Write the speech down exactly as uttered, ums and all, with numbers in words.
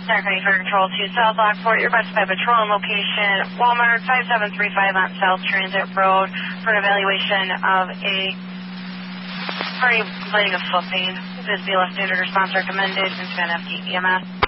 Center County Fire Control to South Lockport, your best by patrol and location, Walmart five seven three five on South Transit Road for an evaluation of a party complaining of foot pain. This is the left standard response recommended and F D E M S.